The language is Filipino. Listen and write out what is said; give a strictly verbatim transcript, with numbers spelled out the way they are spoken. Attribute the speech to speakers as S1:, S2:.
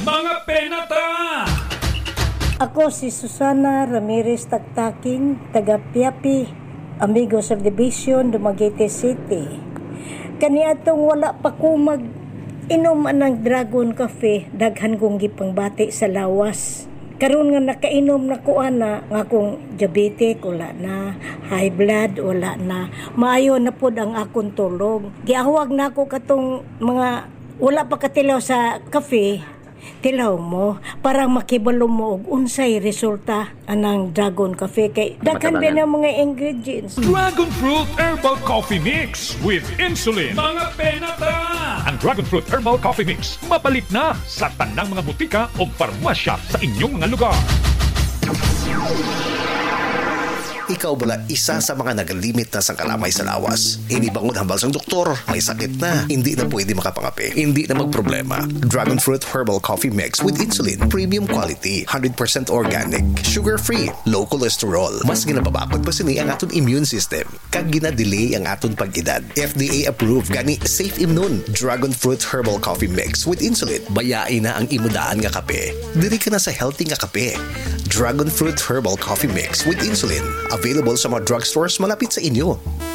S1: Mga penata!
S2: Ako si Susana Ramirez Taktaking, taga Piapi, Amigos Subdivision, Dumaguete City. Kaniadtong wala pa ko mag inom ng Dragon Cafe, daghan kong gipangbati sa lawas. Karon nga nakainom na ko ana nga akong diabetic wala na, high blood wala na, maayo na pod ang akong tulog. Giahwag na ako katong mga wala pa katilaw sa cafe. Tilaw mo para makibalo mo og unsay resulta anang Dragon Cafe kay daghan ba na mga ingredients.
S1: Dragon Fruit Herbal Coffee Mix with insulin. Mga penata! Ang Dragon Fruit Herbal Coffee Mix mapalit na sa tanang mga butika o farmasya sa inyong mga lugar.
S3: Ikaw bala isa sa mga nagalimit na sang kalamay sa lawas. Inibangon hambal sang doktor, may sakit na, hindi na pwede makapangapi, hindi na magproblema. Dragon Fruit Herbal Coffee Mix with insulin, premium quality, one hundred percent organic, sugar-free, low cholesterol. Mas ginababakod pa sini ang aton immune system. Kag gina-delay ang aton pag-edad. F D A approved gani Safe Immune. Dragon Fruit Herbal Coffee Mix with insulin. Bayain na ang imudaan nga kape. Diri ka na sa healthy nga kape. Dragon Fruit Herbal Coffee Mix with insulin. Available sa mga drugstores malapit sa inyo.